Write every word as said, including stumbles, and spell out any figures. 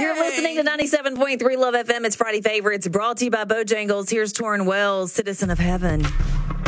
You're listening to ninety-seven point three Love F M. It's Friday Favorites, brought to you by Bojangles. Here's Torrin Wells, Citizen of Heaven.